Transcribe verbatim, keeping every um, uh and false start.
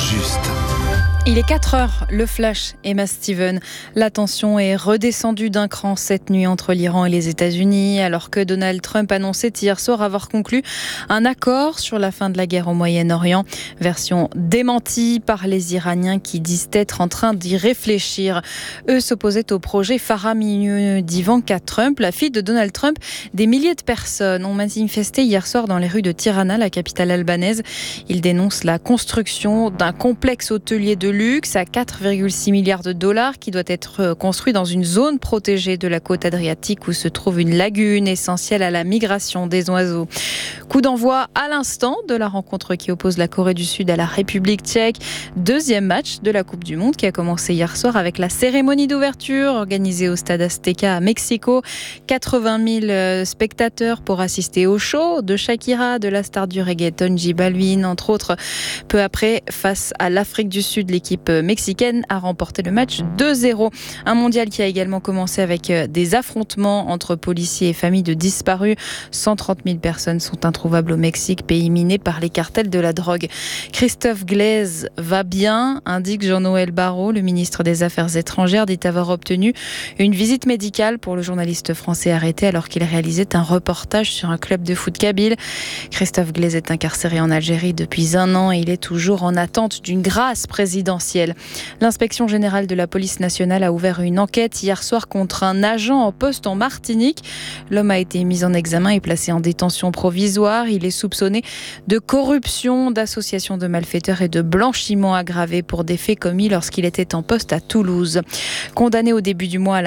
juste. Il est quatre heures, le flash, Emma Steven. La tension est redescendue d'un cran cette nuit entre l'Iran et les États-Unis, alors que Donald Trump annonçait hier soir avoir conclu un accord sur la fin de la guerre au Moyen-Orient. Version démentie par les Iraniens qui disent être en train d'y réfléchir. Eux s'opposaient au projet faramineux d'Ivanka Trump, la fille de Donald Trump. Des milliers de personnes ont manifesté hier soir dans les rues de Tirana, la capitale albanaise. Ils dénoncent la construction d'un complexe hôtelier de luxe à quatre virgule six milliards de dollars qui doit être construit dans une zone protégée de la côte adriatique où se trouve une lagune essentielle à la migration des oiseaux. Coup d'envoi à l'instant de la rencontre qui oppose la Corée du Sud à la République tchèque. Deuxième match de la Coupe du Monde qui a commencé hier soir avec la cérémonie d'ouverture organisée au Stade Azteca à Mexico. quatre-vingt mille spectateurs pour assister au show de Shakira, de la star du reggaeton J Balvin, entre autres. Peu après, face à l'Afrique du Sud, l'équipe mexicaine a remporté le match deux zéro. Un mondial qui a également commencé avec des affrontements entre policiers et familles de disparus. cent trente mille personnes sont introuvables au Mexique, pays miné par les cartels de la drogue. Christophe Glaise va bien, indique Jean-Noël Barrot, le ministre des Affaires étrangères, dit avoir obtenu une visite médicale pour le journaliste français arrêté alors qu'il réalisait un reportage sur un club de foot kabyle. Christophe Glaise est incarcéré en Algérie depuis un an et il est toujours en attente d'une grâce présidentielle. L'inspection générale de la police nationale a ouvert une enquête hier soir contre un agent en poste en Martinique. L'homme a été mis en examen et placé en détention provisoire. Il est soupçonné de corruption, d'association de malfaiteurs et de blanchiment aggravé pour des faits commis lorsqu'il était en poste à Toulouse. Condamné au début du mois à la